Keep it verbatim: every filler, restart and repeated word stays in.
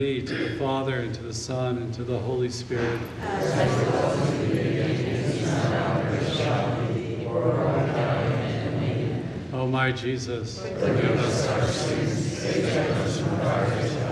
To the Father, and to the Son, and to the Holy Spirit. As it was in the beginning, is now, and ever shall be, world without end. Amen. O my Jesus, Forgive us our sins, save us from fire.